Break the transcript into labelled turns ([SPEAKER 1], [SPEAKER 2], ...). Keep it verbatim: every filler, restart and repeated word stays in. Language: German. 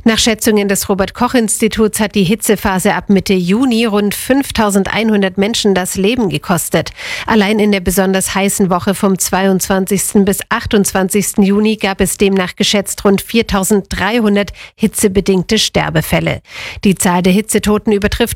[SPEAKER 1] Nach Schätzungen des Robert-Koch-Instituts hat die Hitzephase ab Mitte Juni rund fünftausendeinhundert Menschen das Leben gekostet. Allein in der besonders heißen Woche vom zweiundzwanzigsten bis achtundzwanzigsten Juni gab es demnach geschätzt rund viertausenddreihundert hitzebedingte Sterbefälle. Die Zahl der Hitzetoten übertrifft